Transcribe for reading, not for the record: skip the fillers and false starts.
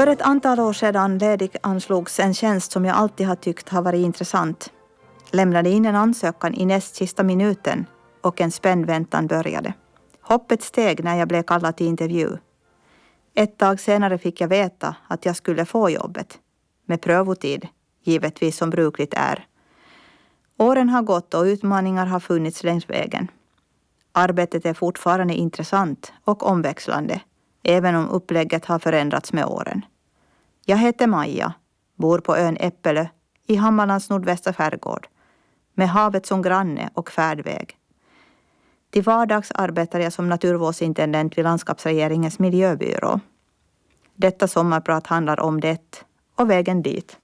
För ett antal år sedan anslogs en tjänst som jag alltid har tyckt har varit intressant. Lämnade in en ansökan i näst sista minuten och en spänd väntan började. Hoppet steg när jag blev kallad till intervju. Ett tag senare fick jag veta att jag skulle få jobbet. Med prövotid, givetvis som brukligt är. Åren har gått och utmaningar har funnits längs vägen. Arbetet är fortfarande intressant och omväxlande, även om upplägget har förändrats med åren. Jag heter Maja, bor på ön Äppelö i Hammarlands nordvästra skärgård, med havet som granne och färdväg. Till vardags arbetar jag som naturvårdsintendent vid landskapsregeringens miljöbyrå. Detta sommarprat handlar om det och vägen dit.